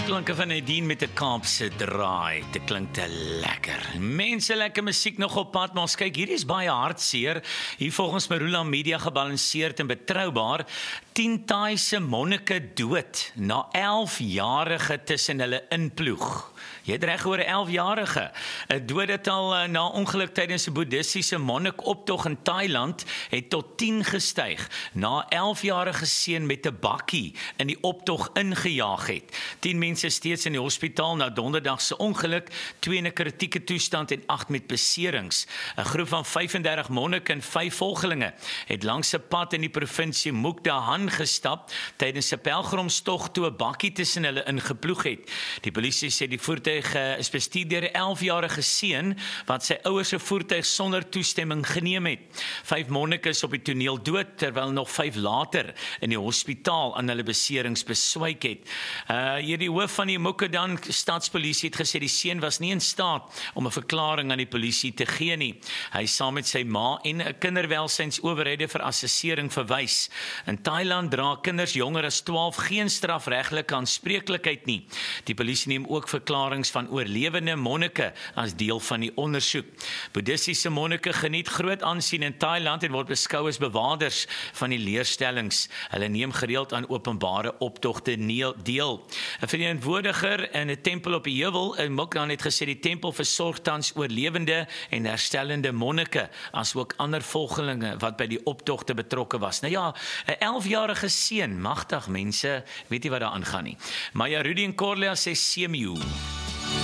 Klanke van Nadine met 'n Kaapse draai. Dit klink te lekker. Mense, lekker musiek nog op pad, maar ons kyk, hierdie is baie hartseer. Hier volgens Marula Media gebalanseerd en betroubaar. 10 Thaise monnike dood na 11-jarige tussen hulle inploeg. Jy het reg oor 'n 11-jarige. 'n Dodetal na ongeluk tydens 'n boeddhistiese monnikoptog in Thailand het tot 10 gestyg na 11-jarige seun met 'n bakkie in die optog ingejaag het. 10 mense steeds in die hospitaal na donderdag se ongeluk, 2 in 'n kritieke toestand en 8 met beserings. 'n Groep van 35 monnike en 5 volgelinge het langs 'n pad in die provinsie Mukdahan gestap tydens 'n pelgrimstog toe 'n bakkie tussen hulle ingeploeg het. Die polisie sê die voertuig is bestuur deur 'n 11-jarige seun wat sy ouers se voertuig sonder toestemming geneem het. 5 monnike is op die toneel dood terwyl nog 5 later in die hospitaal aan hulle beserings beswyk het. Hierdie hoof van die Mukdahan stadspolisie het gesê die seun was nie in staat om 'n verklaring aan die polisie te gee nie. Hy saam met sy ma en 'n kinderwelsynsowerhede vir assessering verwys. In Thailand dra kinders jonger as 12 geen strafregtelike aanspreeklikheid nie. Die polisie neem ook verklaringe van oorlewende monnike as deel van die ondersoek. Boeddhistiese monnike geniet groot aansien in Thailand en word beskou as bewaarders van die leerstellings. Hulle neem gereeld aan openbare optogte deel. 'n Verteenwoordiger in 'n tempel op die heuwel in Mukdahan het gesê die tempel versorg tans oorlewende en herstellende monnike, as ook ander volgelinge wat by die optogte betrokke was. Nou ja, 'n 11-jarige seun, magtig mense, weet nie wat daar aangaan nie. Maya Rudy en Corlia sê Semiu.